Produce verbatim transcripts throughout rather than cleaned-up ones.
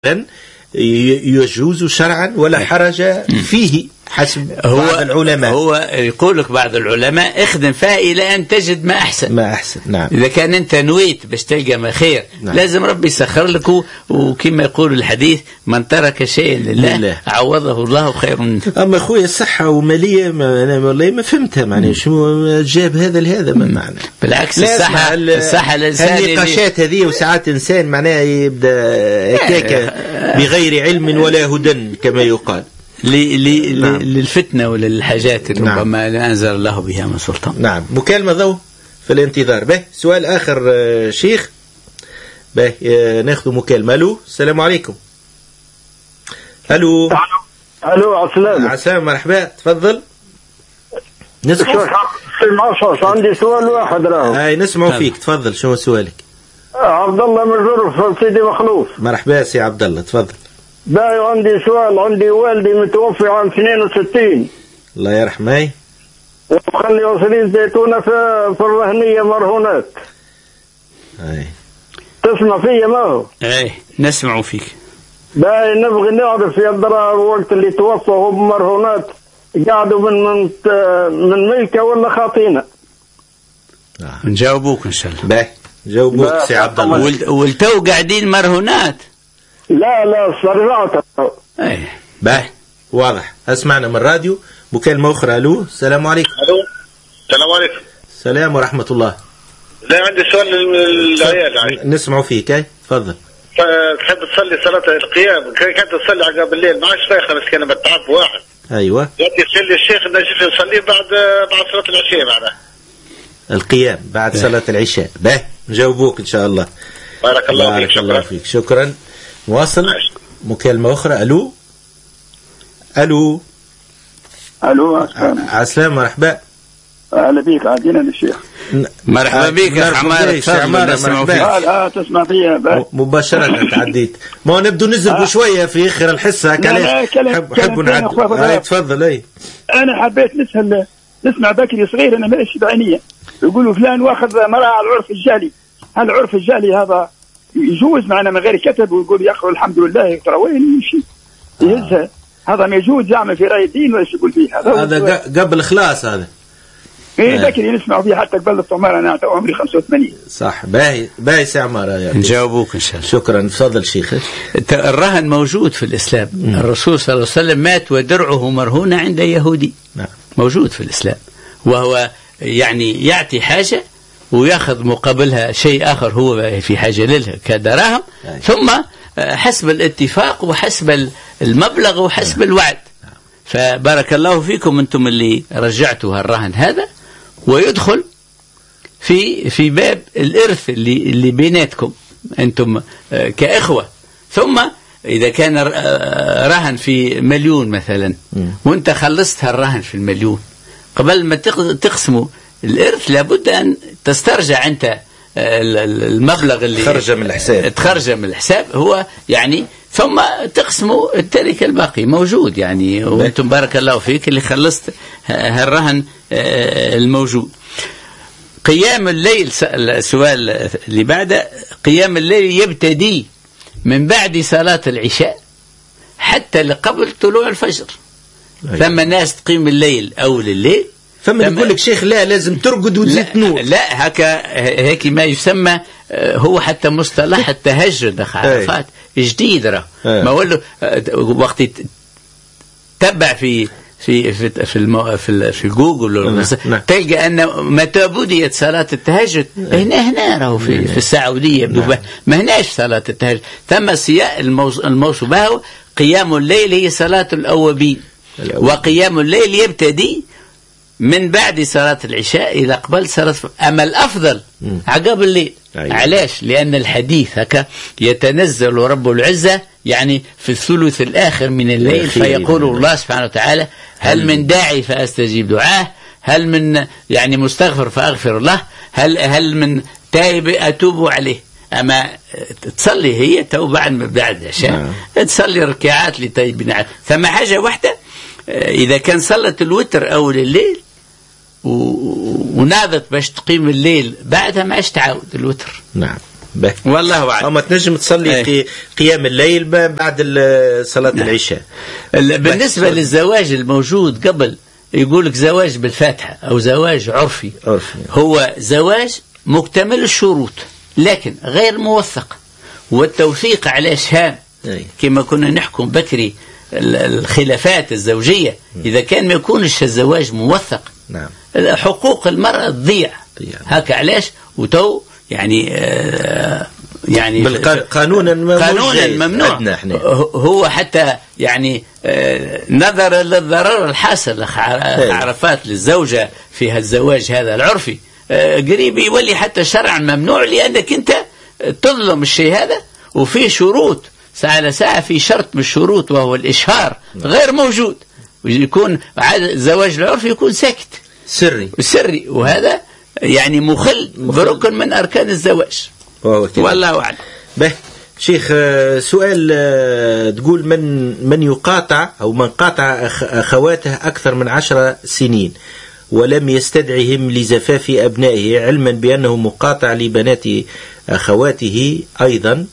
يجوز شرعا ولا حرج فيه حسب بعض العلماء. هو يقول لك بعض العلماء اخدم فيها إلى أن تجد ما أحسن ما أحسن. نعم. إذا كان أنت نويت باش تلقى ما خير. نعم. لازم ربي يسخر لك، وكما يقول الحديث من ترك شيء لله, لله عوضه الله خير منه. أما أخوي الصحة ومالية ما أنا والله ما فهمتها معناه شو جاب هذا لهذا ما معنى. بالعكس الصحة الصحة الإنسان النقاشات هذه وساعات إنسان معناه يبدأ هكاك بغير علم ولا هدى كما يقال للفتنة وللحاجات ربما لا أنزل الله بها من سلطان. نعم. مكالمة ضوء في الانتظار. به سؤال آخر شيخ. به ناخذ مكالمة. ألو السلام عليكم. ألو ألو عسلامة. عسلامة مرحبا تفضل. نسمع. عندي سؤال واحد راهو. هاي نسمعوا فيك تفضل. شو سؤالك؟ عبد الله من جرف سيدي مخلوف. مرحبا سي عبد الله تفضل. باي عندي سؤال. عندي والدي متوفي عام اثنين وستين الله يرحمه، وخلي عشرين زيتونة في, في الرهنية مرهونات. اي تسمع فيا ما هو؟ اي نسمع فيك. باي نبغي نعرف يا درا الوقت اللي توفى هو بمرهونات قاعدوا من من, من ملكة ولا خاطينة؟ آه. نجاوبوك ان شاء الله. باي جاوبوك سي عبد الله. والتو قاعدين مرهونات؟ لا لا صرعت. ايه باي واضح. اسمعنا من الراديو. مكالمة أخرى. ألو السلام عليكم. ألو السلام عليكم. السلام ورحمة الله. لا عندي سؤال للعيال. نسمعوا فيك. اي تفضل. تحب تصلي صلاة القيام كانت تصلي عقب الليل ما عادش فايخة بس كان بتعب واحد. أيوة. يأتي يصلي الشيخ نجي يصلي بعد بعد صلاة العشاء معنا. القيام بعد صلاة العشاء. به نجاوبوك إن شاء الله. بارك الله بارك فيك. الله فيك. شكرا. نواصل. مكالمة أخرى. ألو ألو ألو عسلام مرحبا. أهلا بيك. عادينا للشيخ. مرحبا بك يا عمار. تسمع فيها. آه تسمع فيها مباشرة. تعديت ما نبدو نزل شوية في آخر الحصة. كلام حب حب نعد. هاي تفضل. أي أنا حبيت نسأل نسمع بكري صغير أنا ماشي بعينية يقولوا فلان واخذ مرأة على العرف الجالي. هل العرف الجالي هذا يجوز معنا من غير كتب ويقول يقرأ الحمد لله ترى وين يمشي يهزها؟ هذا ما يجوز يعمل في رأي الدين ولا يقول فيه هذا؟ هذا قبل إخلاص هذا. إيه بكري نسمع فيه حتى قبل الطمارة. أنا تو عمري خمسة وثمانين. صح. باهي باهي سي عمار. نجاوبوك إن شاء الله. شكرا. تفضل شيخ. الرهن موجود في الإسلام. م. الرسول صلى الله عليه وسلم مات ودرعه مرهونة عند يهودي. نعم. موجود في الإسلام، وهو يعني يعطي حاجة ويأخذ مقابلها شيء آخر هو في حاجة له كدراهم. ثم حسب الاتفاق وحسب المبلغ وحسب الوعد. فبارك الله فيكم أنتم اللي رجعتوا هالرهن هذا، ويدخل في في باب الإرث اللي اللي بيناتكم أنتم كإخوة. ثم إذا كان رهن في مليون مثلا وأنت خلصت هالرهن في المليون، قبل ما تقسموا الإرث لابد أن تسترجع أنت المبلغ اللي تخرج من الحساب تخرج من الحساب هو يعني، ثم تقسموا التركة الباقي موجود يعني. وأنتم بارك الله فيك اللي خلصت هالرهن الموجود. قيام الليل، السؤال اللي بعده، قيام الليل يبتدي من بعد صلاة العشاء حتى لقبل طلوع الفجر. ثم الناس تقيم الليل أول الليل. ثم يقول لك شيخ لا لازم ترقد وتزيد تنور. لا هكا هيك ما يسمى هو حتى مصطلح التهجد عرفات جديد راه ما ولا وقت تتبع في في في في المو في, في جوجل تلقى أن متى بديت صلاة التهجد هنا هنا راهو في في السعودية ما هناش صلاة التهجد. ثم سياق الموصوف به قيام الليل هي صلاة الأوابين، وقيام الليل يبتدي من بعد صلاة العشاء إلى قبل صلاة. أما الأفضل عقب الليل. أيوة. علاش؟ لأن الحديث هكا يتنزل رب العزة يعني في الثلث الآخر من الليل فيقول الله سبحانه وتعالى هل من داعي فأستجيب دعاه، هل من يعني مستغفر فأغفر له، هل هل من تائب أتوب عليه. أما تصلي هي توبة عن بعد العشاء تصلي ركعات لطيب. ثم حاجة واحدة، إذا كان صلت الوتر أول الليل وناضت باش تقيم الليل بعدها ما عادش تعاود الوتر. نعم. والله أعلم. أما تنجم تصلي ايه. في قيام الليل بعد صلاة نعم. العشاء. بالنسبة للزواج الموجود قبل يقول لك زواج بالفاتحة أو زواج عرفي, عرفي. هو زواج مكتمل الشروط لكن غير موثق، والتوثيق على شهام كما كنا نحكم بكري الخلافات الزوجية إذا كان ما يكونش الزواج موثق نعم. حقوق المرأة تضيع هكا علاش وتو يعني آه يعني قانونا قانونا ممنوع هو حتى يعني آه نظرا للضرر الحاصل عرفات للزوجة في الزواج هذا العرفي آه قريب يولي حتى شرعا ممنوع، لأنك أنت تظلم الشيء هذا وفي شروط ساعة لساعة في شرط من الشروط وهو الإشهار غير موجود، ويكون الزواج العرفي يكون ساكت سري سري وهذا يعني مخل بركن من أركان الزواج والله أعلم. به شيخ سؤال تقول من من يقاطع أو من قاطع أخواته أكثر من عشر سنين ولم يستدعهم لزفاف أبنائه علما بأنه مقاطع لبنات أخواته أيضا،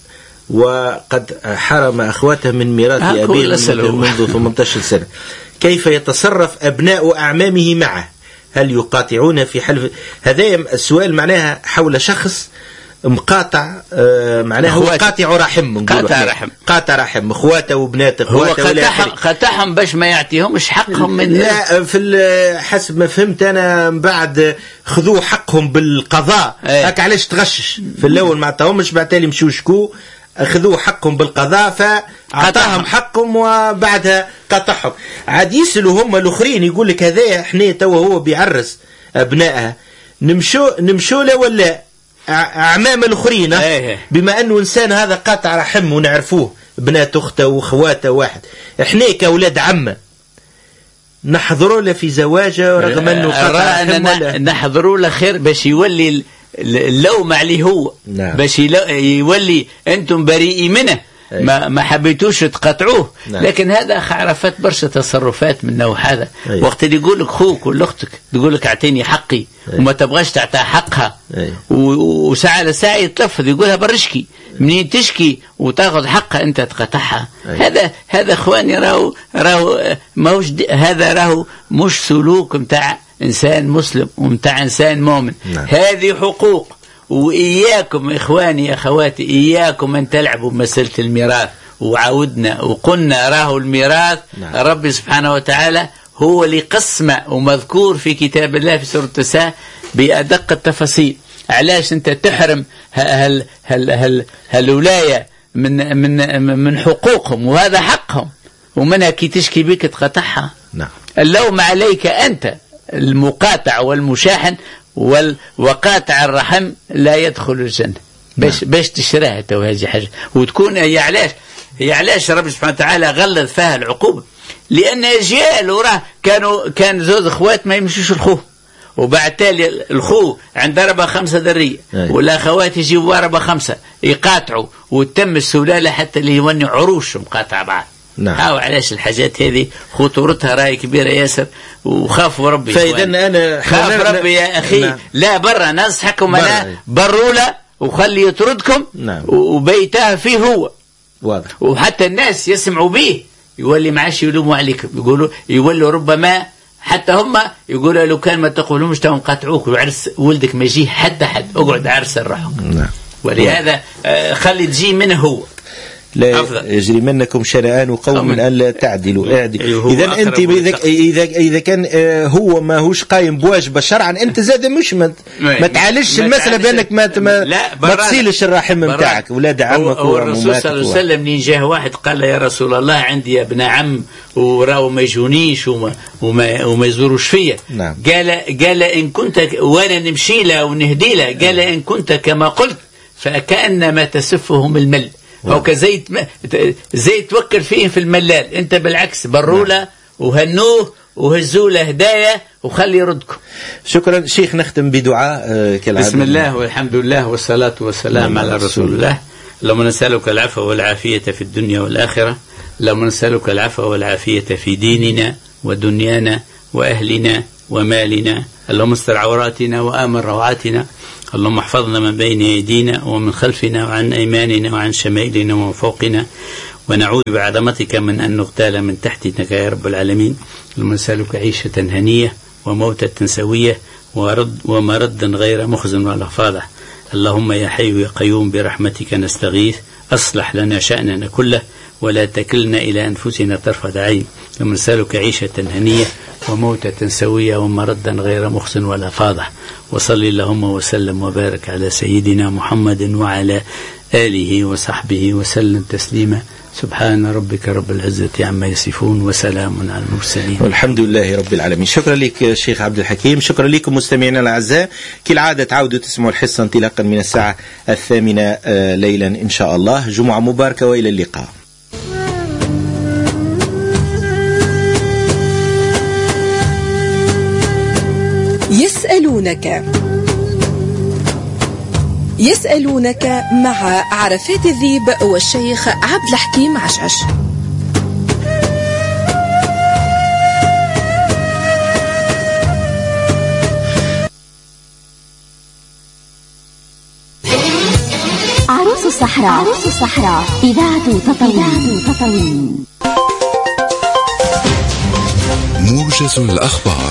وقد حرم أخواته من ميراث أبيه منذ ثمانية عشر سنة، كيف يتصرف أبناء أعمامه معه؟ هل يقاطعون في حلف؟ هذا السؤال معناها حول شخص مقاطع آه معناه هو قاطع رحم قاطع رحم قاطع رحم اخواته وبنات اخواته هو قاطعهم قاطعهم باش ما يعطيهمش حقهم من لا في حسب ما فهمت انا بعد خذوا حقهم بالقضاء هكا علاش تغشش في الاول ما عطاهمش بعتالي مشوا شكو اخذوا حقهم بالقضاء فعطاهم حقهم وبعدها قطعهم. عاد يسألوا هم الاخرين يقول لك هذا احنا تو هو بيعرس ابنائها نمشوا نمشوا له ولا أعمام الأخرين بما أنه إنسان هذا قاطع رحم ونعرفوه بنات أخته وأخواته واحد، إحنا كأولاد عمه نحضروا له في زواجه رغم أنه قاطع رحم ولا نحضروا له خير باش يولي اللوم عليه هو نعم. باش يولي أنتم بريئين منه أي. ما ما حبيتوش تقطعوه نعم. لكن هذا عرفت برشا تصرفات من نوع هذا أي. وقت اللي يقول لك خوك ولا اختك تقول لك اعطيني حقي أي. وما تبغاش تعطيها حقها وساعه لساعه يتلفظ يقولها برشكي منين تشكي وتاخذ حقها انت تقطعها. هذا هذا اخواني راهو راهو ماهوش هذا راهو مش سلوك متاع انسان مسلم ومتاع انسان مؤمن نعم. هذه حقوق، وإياكم إخواني أخواتي إياكم أن تلعبوا بمسألة الميراث. وعودنا وقلنا راهو الميراث نعم. رب سبحانه وتعالى هو اللي قسمه ومذكور في كتاب الله في سورة النساء بأدق التفاصيل. علاش أنت تحرم هال هال هال هالولاية من من من حقوقهم وهذا حقهم، ومنها كي تشكي بك تقطعها نعم. اللوم عليك أنت المقاطع والمشاحن وقاطع الرحم لا يدخل الجنة. باش باش تشراها تو هذه حاجة وتكون هي علاش هي علاش رب سبحانه وتعالى غلظ فيها العقوبة، لأن أجيال وراه كانوا كان زوج أخوات ما يمشوش الخوه، وبعد تالي الخو عند أربعة خمسة ذرية والأخوات يجيبوا أربعة خمسة يقاطعوا وتم السلالة حتى اللي يوني عروش مقاطع بعض نعم. هاو علاش الحاجات هذه خطورتها راي كبيرة ياسر، وخافوا ربي فإذا أنا خاف ربي يا أخي نعم. لا برا نصحكم أنا برولا وخلي يطردكم نعم. وبيتها فيه هو واضح. وحتى الناس يسمعوا به يولي معاش يلوموا عليكم، يقولوا يولوا ربما حتى هم يقولوا لو كان ما تقولهمش تهم قاطعوك وعرس ولدك ما يجيه حتى حد اقعد عرس الرحم نعم. ولهذا آه خلي تجي منه هو لا أفضل. يجري منكم شنآن قوم من ألا تعدلوا اعدلوا. إذا أنت إذا إذا إذا كان هو ما هوش قايم بواجب شرعا أنت زاد مش ما, ما تعالجش المسألة بأنك ما ما, ما تصيلش الرحم متاعك ولاد عمك. والرسول صلى الله عليه وسلم من جاه واحد قال يا رسول الله عندي ابن عم وراو ما يجونيش وما وما, وما يزوروش فيا نعم. قال قال إن كنت وأنا نمشي له ونهدي له قال إن كنت كما قلت فكأنما تسفهم المل أو كزي زي توكل فيهم في الملال، أنت بالعكس بروله وهنوه وهزوا له هدايا وخلي يردكم. شكرا شيخ. نختم بدعاء كالعادة. بسم الله والحمد لله والصلاة والسلام على رسول الله. اللهم نسألك العفو والعافية في الدنيا والآخرة، اللهم نسألك العفو والعافية في ديننا ودنيانا وأهلنا ومالنا، اللهم استر عوراتنا وآمن روعاتنا، اللهم احفظنا من بين أيدينا ومن خلفنا وعن أيماننا وعن شمائلنا ومن فوقنا، ونعوذ بعظمتك من أن نغتال من تحتنا يا رب العالمين. اللهم نسألك عيشة هنية وموتة سوية ورد ومرد غير مخزن ولا فاضح. اللهم يا حي يا قيوم برحمتك نستغيث، أصلح لنا شأننا كله ولا تكلنا إلى أنفسنا طرفة عين. اللهم نسألك عيشة هنية وموتة سوية ومردا غير مخزن ولا فاضح. وصل اللهم وسلم وبارك على سيدنا محمد وعلى آله وصحبه وسلم تسليما. سبحان ربك رب العزة عما يصفون وسلام على المرسلين والحمد لله رب العالمين. شكرا لك شيخ عبد الحكيم، شكرا لكم مستمعينا الأعزاء. كالعادة تعودوا تسمعوا الحصة انطلاقا من الساعة الثامنة ليلا إن شاء الله. جمعة مباركة وإلى اللقاء. يسألونك يسألونك مع عرفات الذيب والشيخ عبد الحكيم عشعش. عروس الصحراء عروس الصحراء إذاعة تطاوين. موجز الأخبار.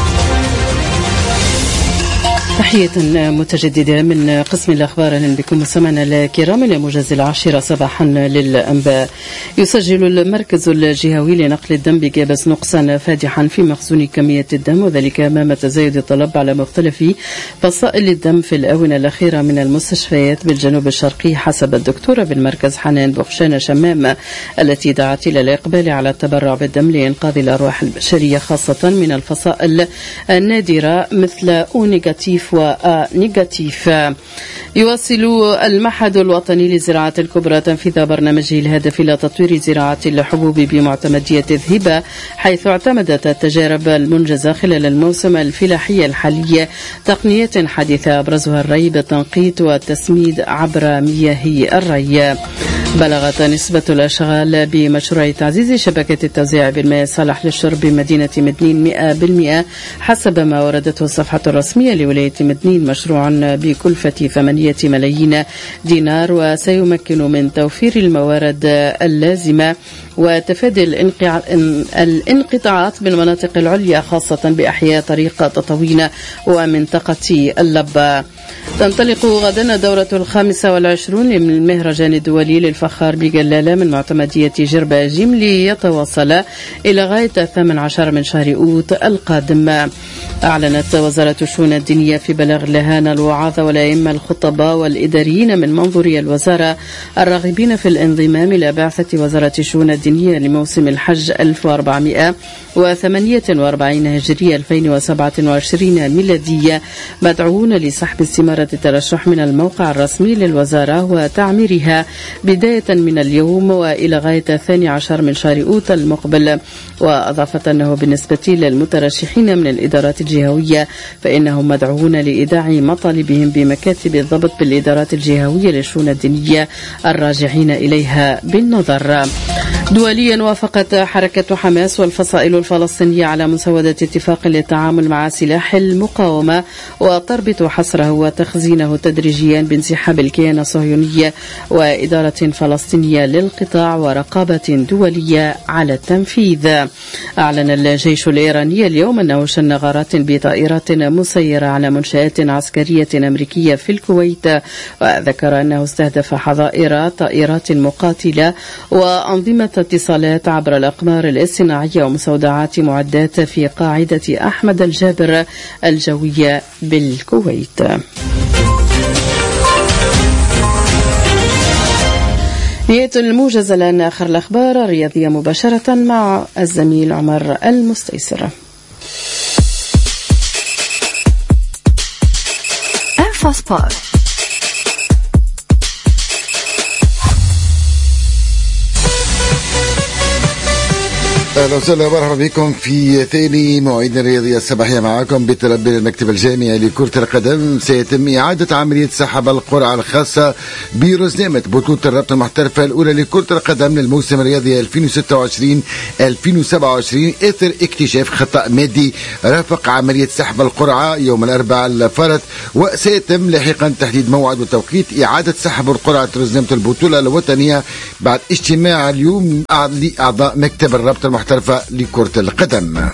تحية متجددة من قسم الأخبار. أهلا بكم مستمعينا الكرام إلى موجز العاشرة صباحا للأنباء. يسجل المركز الجهوي لنقل الدم بجابس نقصا فادحا في مخزون كمية الدم، وذلك أمام تزايد الطلب على مختلف فصائل الدم في الآونة الأخيرة من المستشفيات بالجنوب الشرقي، حسب الدكتورة بالمركز حنان بخشانة شمام، التي دعت إلى الإقبال على التبرع بالدم لإنقاذ الأرواح البشرية، خاصة من الفصائل النادرة مثل أو نيجاتيف ونيجاتيف. يواصل المعهد الوطني للزراعة الكبرى تنفيذ برنامجه الهادف إلى تطوير زراعة الحبوب بمعتمدية ذهبة، حيث اعتمدت التجارب المنجزة خلال الموسم الفلاحي الحالي تقنيات حديثة أبرزها الري بالتنقيط والتسميد عبر مياه الري. بلغت نسبة الأشغال بمشروع تعزيز شبكة التوزيع بالماء الصالح للشرب بمدينة مدنين مئة بالمئة حسب ما وردته الصفحة الرسمية لولاية مدنين، مشروع بكلفة ثمانية ملايين دينار، وسيمكن من توفير الموارد اللازمة وتفادي الانقطاعات بالمناطق العليا، خاصة بأحياء طريق تطاوين ومنطقة اللبة. تنطلق غدا الدورة الخامسة والعشرون من المهرجان الدولي للفخار بجلالة من معتمدية جرباجيم، ليتواصل إلى غاية الثامن عشر من شهر أوت القادم. أعلنت وزارة الشؤون الدينية في بلاغ لهان الوعاظ والأئمة الخطباء والإداريين من منظور الوزارة الراغبين في الانضمام إلى بعثة وزارة الشؤون الدينية لموسم الحج ألف وأربعمئة وثمانية وأربعين هجرية ألفين وسبعة وعشرين ميلادية، مدعوون لسحب استمارة الترشح من الموقع الرسمي للوزارة وتعميرها بداية من اليوم وإلى غاية الثاني عشر من شهر أوت المقبل. وأضافت أنه بالنسبة للمترشحين من الإدارات الجهوية فإنهم مدعوون لإيداع مطالبهم بمكاتب الضبط بالإدارات الجهوية للشؤون الدينية الراجعين إليها بالنظر. دوليا، وافقت حركة حماس والفصائل الفلسطينية على مسودة اتفاق للتعامل مع سلاح المقاومة وتربط حصره وتخزينه تدريجيا بانسحاب الكيان الصهيوني وإدارة فلسطينية للقطاع ورقابة دولية على التنفيذ. أعلن الجيش الإيراني اليوم أنه شن غارات بطائرات مسيرة على منشآت عسكرية أمريكية في الكويت، وذكر أنه استهدف حظائر طائرات مقاتلة وأنظمة اتصالات عبر الأقمار الاصطناعية ومستودعات معدات في قاعدة أحمد الجابر الجوية بالكويت. نهاية الموجز. الآن آخر الأخبار الرياضية مباشرة مع الزميل عمر المستيسر. انفاسبورت. اهلا وسهلا ومرحبا بكم في ثاني مواعيدنا الرياضيه الصباحيه معكم بتلبي المكتب الجامعي لكره القدم. سيتم اعاده عمليه سحب القرعه الخاصه برزنامه بطوله الرابطه المحترفه الاولى لكره القدم للموسم الرياضي ألفين وستة وعشرين ألفين وسبعة وعشرين اثر اكتشاف خطا مادي رافق عمليه سحب القرعه يوم الاربعاء الفارط، وسيتم لاحقا تحديد موعد وتوقيت اعاده سحب القرعه رزنامه البطوله الوطنيه بعد اجتماع اليوم لاعضاء مكتب الرابطه المحترفة لكرة القدم.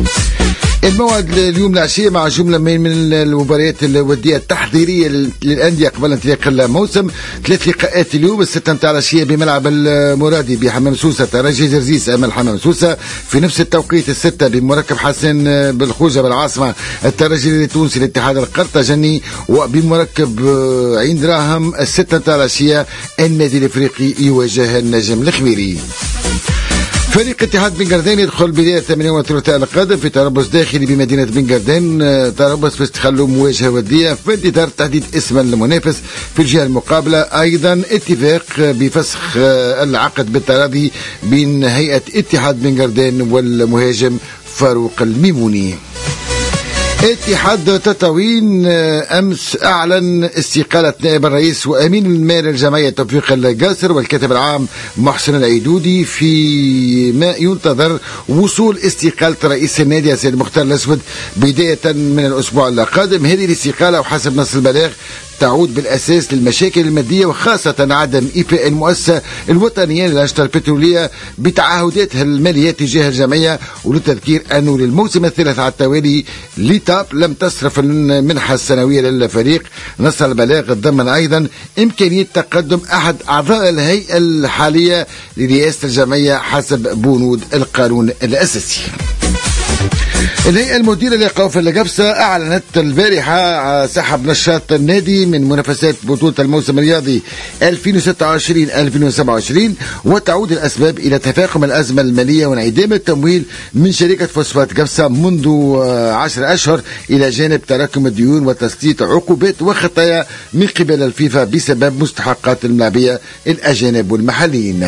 الموعد اليوم العشية مع جملة من المباريات الودية التحضيرية للأندية قبل انطلاق الموسم. ثلاث لقاءات اليوم الستة متاع العشية بملعب المرادي بحمام سوسة، ترجي زرزيس أمام حمام سوسة. في نفس التوقيت الستة بمركب حسن بالخوجة بالعاصمة الترجي التونسي الاتحاد القرطاجني، وبمركب عين دراهم الستة متاع العشية النادي الافريقي يواجه النجم الخميري. فريق اتحاد بن قردان يدخل بداية ثمانية يوم الثلاثاء القادم في تربص داخلي بمدينة بن قردان، تربص باش تخلوا مواجهة ودية في انتظار تحديد اسم المنافس. في الجهة المقابلة أيضا اتفاق بفسخ العقد بالتراضي بين هيئة اتحاد بن قردان والمهاجم فاروق الميموني. اتحاد تطاوين امس اعلن استقاله نائب الرئيس وامين المال الجمعيه توفيق القاصر والكاتب العام محسن العيدودي، في ما ينتظر وصول استقاله رئيس النادي السيد المختار الاسود بدايه من الاسبوع القادم. هذه الاستقاله وحسب نص البلاغ تعود بالأساس للمشاكل المادية وخاصة عدم إيفاء المؤسسة الوطنية للأنشطة البترولية بتعهداتها المالية تجاه الجمعية. وللتذكير أنه للموسم الثالث على التوالي ليتاب لم تصرف المنحة السنوية للفريق. نص البلاغ ضمن أيضا إمكانية تقدم أحد أعضاء الهيئة الحالية لرئاسة الجمعية حسب بنود القانون الأساسي. الهيئة المديرة لقوافل القفصة أعلنت البارحة سحب نشاط النادي من منافسات بطولة الموسم الرياضي ألفين وستة وعشرين ألفين وسبعة وعشرين، وتعود الأسباب إلى تفاقم الأزمة المالية وانعدام التمويل من شركة فوسفات قفصة منذ عشر أشهر، إلى جانب تراكم الديون وتسليط عقوبات وخطايا من قبل الفيفا بسبب مستحقات الملاعبية الأجانب والمحليين.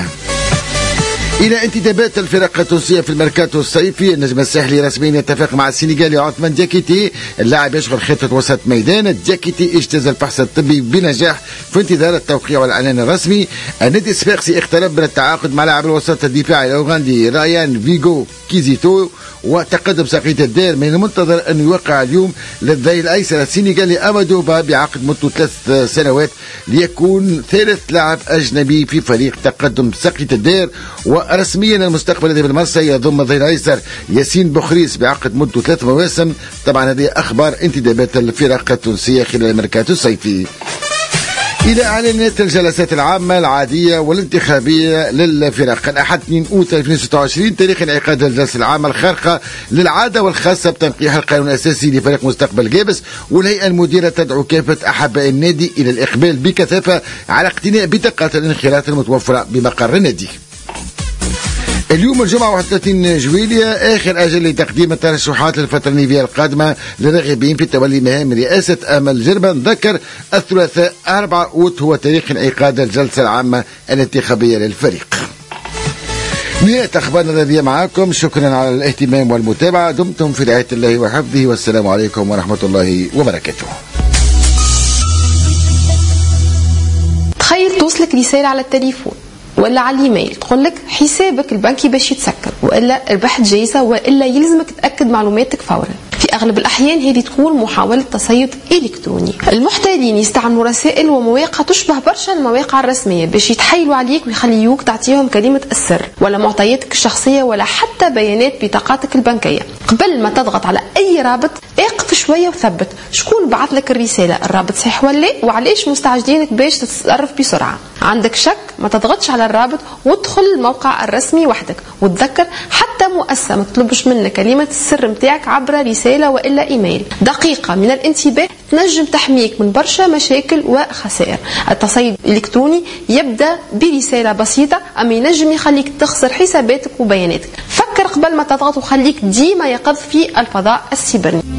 إلى انتدابات الفرق التونسية في الميركاتو الصيفي، النجم الساحلي رسميا يتفق مع السنغالي عثمان دياكيتي، اللاعب يشغل خطة وسط ميدان. دياكيتي اجتاز الفحص الطبي بنجاح في انتظار التوقيع والإعلان الرسمي. النادي الصفاقسي اقترب من التعاقد مع لاعب الوسط الدفاعي الأوغندي رايان فيغو كيزيتو، وتقدم ساقية الدير من المنتظر أن يوقع اليوم للذيل الأيسر السنغالي أمادوبا بعقد مدته ثلاث سنوات ليكون ثالث لاعب أجنبي في فريق تقدم ساقية الدير. ورسميا المستقبل الذي بالمرسى يضم الظهير الايسر ياسين بخريس بعقد مدته ثلاث مواسم. طبعا هذه اخبار انتدابات الفرق التونسيه خلال الميركاتو الصيفي. إلى إعلانات الجلسات العامة العادية والانتخابية للفرق. الأحد اثنين أوت ألفين وستة وعشرين تاريخ انعقاد الجلسة العامة الخارقة للعادة والخاصة بتنقيح القانون الأساسي لفريق مستقبل جابس. والهيئة المديرة تدعو كافة أحباء النادي إلى الإقبال بكثافة على اقتناء بطاقات الانخراط المتوفرة بمقر النادي. اليوم الجمعة واحد وثلاثين جويلية آخر أجل لتقديم الترشحات للفترة النيفية القادمة للراغبين في تولي مهام رئاسة أمل جربان. ذكر الثلاثاء أربعة أوت هو تاريخ انعقاد الجلسة العامة الانتخابية للفريق. نهاية أخبارنا الذي معكم، شكرا على الاهتمام والمتابعة. دمتم في رعاية الله وحفظه، والسلام عليكم ورحمة الله وبركاته. تخيل توصلك رسالة على التليفون ولا على الايميل تقول لك حسابك البنكي باش يتسكر، والا ربحت جايزه، والا يلزمك تاكد معلوماتك فورا. في اغلب الاحيان هذه تكون محاوله تصيد الكتروني. المحتالين يستعملوا رسائل ومواقع تشبه برشا المواقع الرسميه باش يتحايلوا عليك ويخليوك تعطيهم كلمه السر ولا معطياتك الشخصيه ولا حتى بيانات بطاقاتك البنكيه. قبل ما تضغط على اي رابط اقف شويه وثبت شكون بعث لك الرساله، الرابط صحيح ولا وعليش مستعجلينك باش تتصرف بسرعه. عندك شك ما تضغطش على الرابط وادخل الموقع الرسمي وحدك. وتذكر حتى مؤسسه ما تطلبش منك كلمه السر متاعك عبر رساله والا ايميل. دقيقه من الانتباه تنجم تحميك من برشا مشاكل وخسائر. التصيد الالكتروني يبدا برساله بسيطه اما ينجم يخليك تخسر حساباتك وبياناتك. فكر قبل ما تضغط وخليك ديما يقظ في الفضاء السيبراني.